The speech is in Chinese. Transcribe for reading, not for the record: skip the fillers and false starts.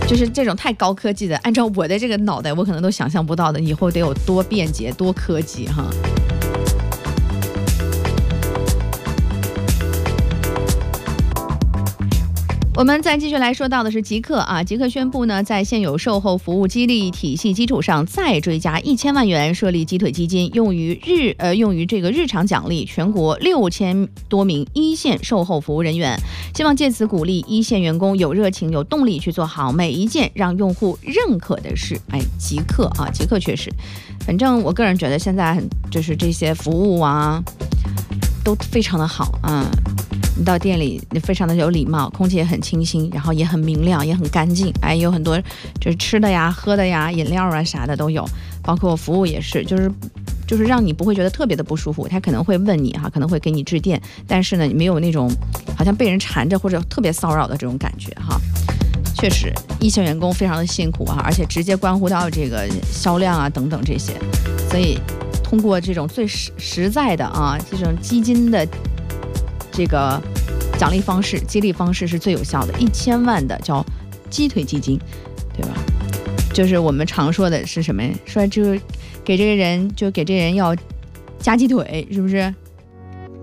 就是这种太高科技的，按照我的这个脑袋，我可能都想象不到的，以后得有多便捷、多科技哈。我们再继续来说到的是极客啊，极客宣布呢，在现有售后服务激励体系基础上，再追加1000万元设立鸡腿基金，用于这个日常奖励全国6000多名一线售后服务人员，希望借此鼓励一线员工有热情、有动力去做好每一件让用户认可的事。哎，极客啊，极客确实，反正我个人觉得现在就是这些服务啊，都非常的好啊。你到店里非常的有礼貌，空气也很清新，然后也很明亮，也很干净。哎，有很多就是吃的呀、喝的呀、饮料啊啥的都有，包括服务也是，就是让你不会觉得特别的不舒服。他可能会问你哈，可能会给你致电，但是呢，你没有那种好像被人缠着或者特别骚扰的这种感觉哈。确实，一线员工非常的辛苦啊，而且直接关乎到这个销量啊等等这些，所以通过这种最实在的啊这种基金的这个奖励方式、激励方式是最有效的，1000万的叫鸡腿基金，对吧？就是我们常说的是什么？说就给这个人要加鸡腿，是不是？